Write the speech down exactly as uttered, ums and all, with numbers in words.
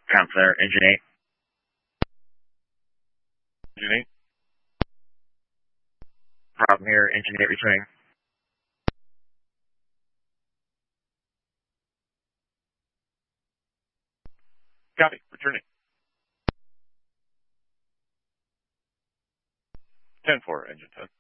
Counselor, Engine eight. Engine eight. Problem here, Engine eight returning. Copy, returning. ten four, Engine ten.